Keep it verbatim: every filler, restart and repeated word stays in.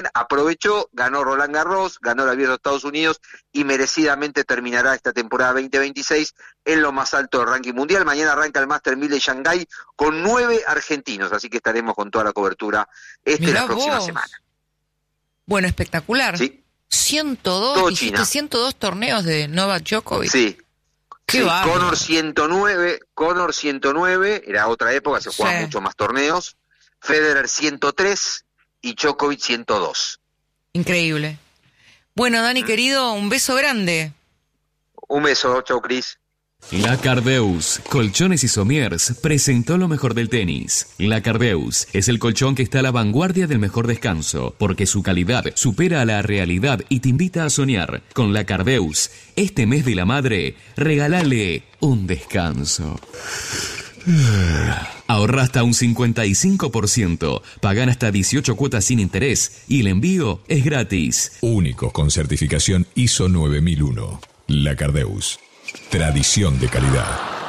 aprovechó, ganó Roland Garros, ganó el Abierto de Estados Unidos y merecidamente terminará esta temporada veinte veintiséis en lo más alto del ranking mundial. Mañana arranca el Master mil de Shanghái con nueve argentinos, así que estaremos con toda la cobertura esta y la próxima vos. semana. Bueno, espectacular. Sí. ciento dos, Todo dijiste China. ciento dos torneos de Novak Djokovic. Sí. Qué Sí, bárbaro. Conor ciento nueve, Conor ciento nueve, era otra época, se jugaban Sí. muchos más torneos. Federer ciento tres y Djokovic ciento dos. Increíble. Bueno, Dani, querido, un beso grande. Un beso, chau Cris. La Cardeus, Colchones y Somiers, presentó lo mejor del tenis. La Cardeus es el colchón que está a la vanguardia del mejor descanso, porque su calidad supera a la realidad y te invita a soñar. Con La Cardeus, este mes de la madre, regálale un descanso. Ahorra hasta un cincuenta y cinco por ciento, pagan hasta dieciocho cuotas sin interés y el envío es gratis. Únicos con certificación I S O nueve mil uno. La Cardeus. Tradición de calidad.